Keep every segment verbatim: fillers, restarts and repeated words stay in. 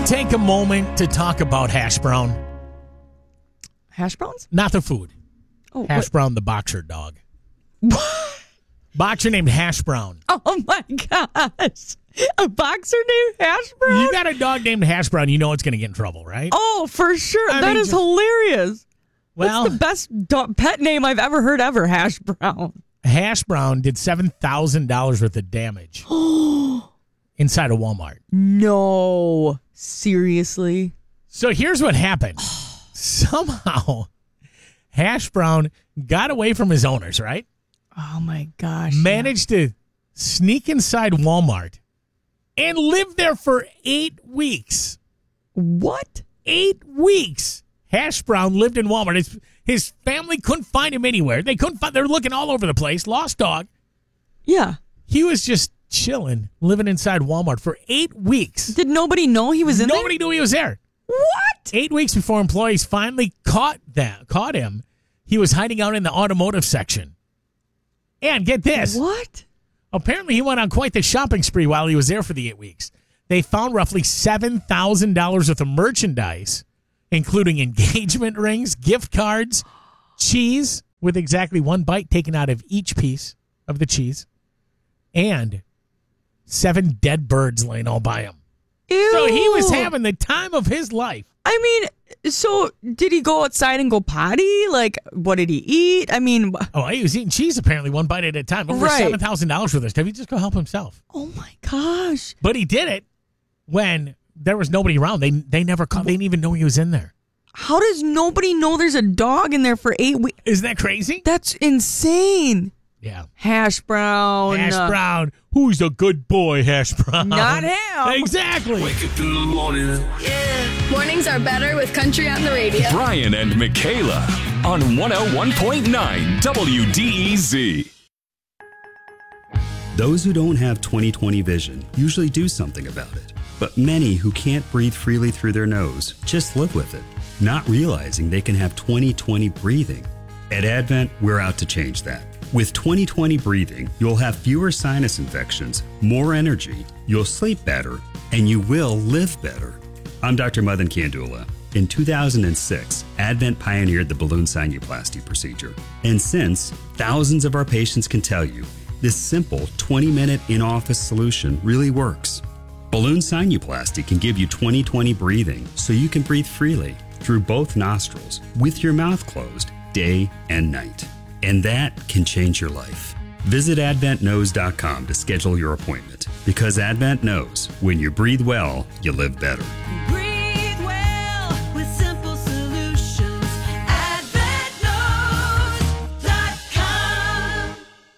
you take a moment to talk about Hash Brown? Hash browns? Not the food. Oh, Hash what? Brown, the boxer dog. Boxer named Hash Brown. Oh, my gosh. A boxer named Hash Brown? You got a dog named Hash Brown, you know it's going to get in trouble, right? Oh, for sure. I that mean, is just- hilarious. Well, That's the best do- pet name I've ever heard ever, Hash Brown. Hash Brown did seven thousand dollars worth of damage inside a Walmart. No. Seriously? So here's what happened. Somehow, Hash Brown got away from his owners, right? Oh, my gosh. Managed to sneak inside Walmart and live there for eight weeks. What? Eight weeks. Hash Brown lived in Walmart. His, his family couldn't find him anywhere. They couldn't find. They were looking all over the place. Lost dog. Yeah. He was just chilling, living inside Walmart for eight weeks. Did nobody know he was in Nobody knew he was there. there? What? Eight weeks before employees finally caught that, caught him, he was hiding out in the automotive section. And get this. What? Apparently, he went on quite the shopping spree while he was there for the eight weeks. They found roughly seven thousand dollars worth of merchandise, including engagement rings, gift cards, cheese with exactly one bite taken out of each piece of the cheese, and seven dead birds laying all by him. Ew. So he was having the time of his life. I mean, so did he go outside and go potty? Like, what did he eat? I mean, Oh, he was eating cheese apparently one bite at a time. Over Right. seven thousand dollars for this stuff. He just go help himself. oh my gosh. But he did it when there was nobody around. They they never caught. They didn't even know he was in there. How does nobody know there's a dog in there for eight weeks? Isn't that crazy? That's insane. Yeah. Hash Brown. Hash uh, Brown. Who's a good boy, Hash Brown? Not him. Exactly. Wake up in the morning. Mornings are better with country on the radio. Brian and Michaela on one oh one point nine W D E Z. Those who don't have twenty twenty vision usually do something about it. But many who can't breathe freely through their nose just live with it, not realizing they can have twenty twenty breathing. At Advent, we're out to change that. With twenty twenty breathing, you'll have fewer sinus infections, more energy, you'll sleep better, and you will live better. I'm Doctor Madan Kandula. In two thousand six, Advent pioneered the balloon sinuplasty procedure. And since, thousands of our patients can tell you, this simple twenty-minute in-office solution really works. Balloon sinuplasty can give you twenty twenty breathing so you can breathe freely through both nostrils with your mouth closed day and night. And that can change your life. Visit advent knows dot com to schedule your appointment because Advent knows when you breathe well, you live better. Breathe well with simple solutions. advent knows dot com.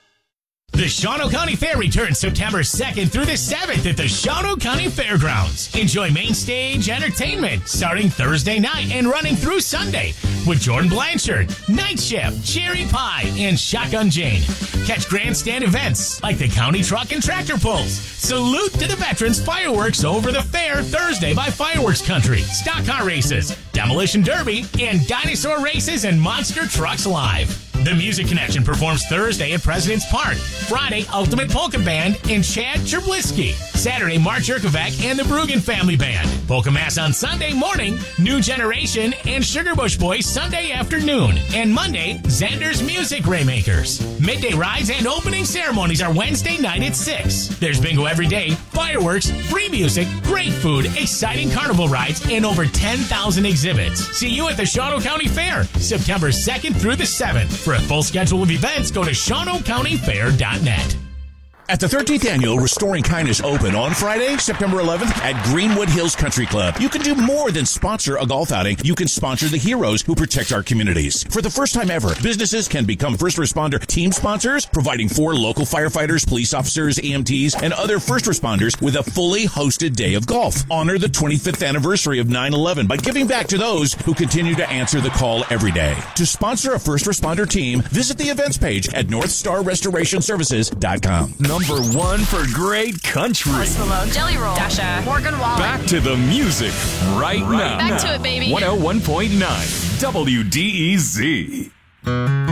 The Shawano County Fair returns September second through the seventh at the Shawano County Fairgrounds. Enjoy main stage entertainment starting Thursday night and running through Sunday with Jordan Blanchard, Night Shift, Cherry Pie, and Shotgun Jane. Catch grandstand events like the County Truck and Tractor Pulls. Salute to the veterans fireworks over the fair Thursday by Fireworks Country. Stock car races, Demolition Derby, and dinosaur races and monster trucks live. The Music Connection performs Thursday at President's Park. Friday, Ultimate Polka Band and Chad Cherblisky. Saturday, Mark Jerkovac and the Brugan Family Band. Polka Mass on Sunday morning, New Generation and Sugarbush Boys Sunday afternoon. And Monday, Xander's Music Raymakers. Midday rides and opening ceremonies are Wednesday night at six. There's bingo every day, fireworks, free music, great food, exciting carnival rides, and over ten thousand exhibits. See you at the Shawano County Fair, September second through the seventh. For a full schedule of events, go to shawano county fair dot net. At the thirteenth Annual Restoring Kindness Open on Friday, September eleventh at Greenwood Hills Country Club, you can do more than sponsor a golf outing. You can sponsor the heroes who protect our communities. For the first time ever, businesses can become first responder team sponsors, providing for local firefighters, police officers, E M Ts, and other first responders with a fully hosted day of golf. Honor the twenty-fifth anniversary of nine eleven by giving back to those who continue to answer the call every day. To sponsor a first responder team, visit the events page at north star restoration services dot com. Number one for great country. Jelly Roll. Dasha. Morgan Wallen. Back to the music right, now. Back to it, baby. one oh one point nine W D E Z.